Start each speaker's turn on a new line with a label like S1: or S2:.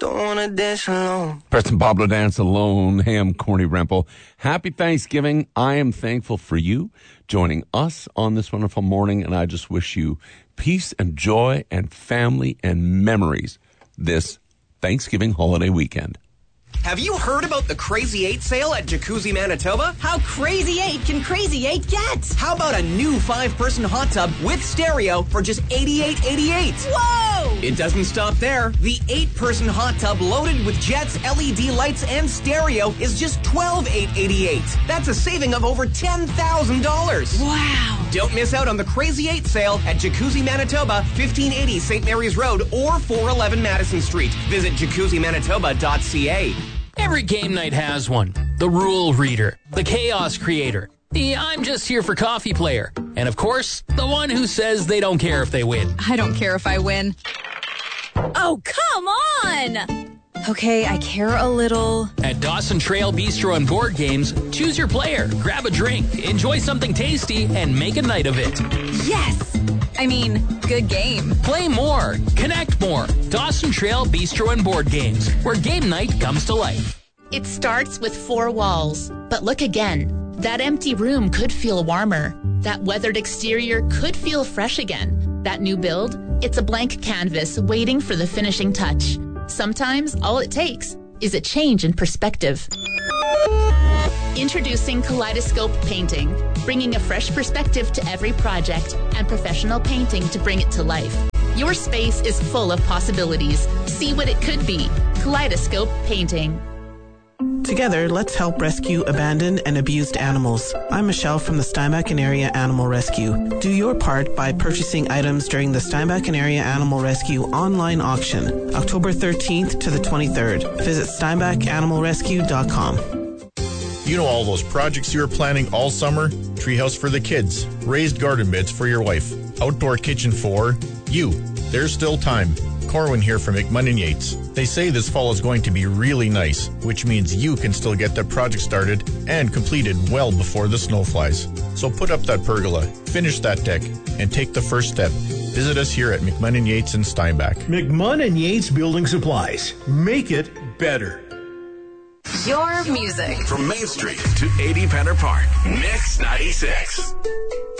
S1: don't wanna dance alone.
S2: Preston Pablo Dance Alone. Hey, I'm Corny Rempel. Happy Thanksgiving. I am thankful for you joining us on this wonderful morning, and I just wish you peace and joy and family and memories this Thanksgiving holiday weekend.
S3: Have you heard about the Crazy 8 sale at Jacuzzi Manitoba?
S4: How Crazy 8 can Crazy 8 get?
S3: How about a new 5-person hot tub with stereo for just $88.88?
S4: Whoa!
S3: It doesn't stop there. The 8-person hot tub loaded with jets, LED lights, and stereo is just $12,888. That's a saving of over $10,000.
S4: Wow!
S3: Don't miss out on the Crazy 8 sale at Jacuzzi Manitoba, 1580 St. Mary's Road or 411 Madison Street. Visit jacuzzimanitoba.ca.
S5: Every game night has one. The rule reader, the chaos creator, the I'm just here for coffee player, and of course, the one who says they don't care if they win.
S4: I don't care if I win. Oh, come on! Okay, I care a little.
S5: At Dawson Trail Bistro and Board Games, choose your player, grab a drink, enjoy something tasty, and make a night of it.
S4: Yes! I mean, good game.
S5: Play more, connect more. Dawson Trail Bistro and Board Games, where game night comes to life.
S6: It starts with 4 walls, but look again. That empty room could feel warmer. That weathered exterior could feel fresh again. That new build, it's a blank canvas waiting for the finishing touch. Sometimes all it takes is a change in perspective. Introducing Kaleidoscope Painting, bringing a fresh perspective to every project and professional painting to bring it to life. Your space is full of possibilities. See what it could be. Kaleidoscope Painting.
S7: Together, let's help rescue abandoned and abused animals. I'm Michelle from the Steinbach and Area Animal Rescue. Do your part by purchasing items during the Steinbach and Area Animal Rescue online auction, October 13th to the 23rd. Visit steinbachanimalrescue.com.
S8: You know all those projects you were planning all summer? Treehouse for the kids, raised garden beds for your wife, outdoor kitchen for you. There's still time. Corwin here from McMunn & Yates. They say this fall is going to be really nice, which means you can still get that project started and completed well before the snow flies. So put up that pergola, finish that deck, and take the first step. Visit us here at McMunn & Yates in Steinbach.
S9: McMunn & Yates Building Supplies. Make it better.
S10: Your music.
S11: From Main Street to 80 Penner Park. Mix 96.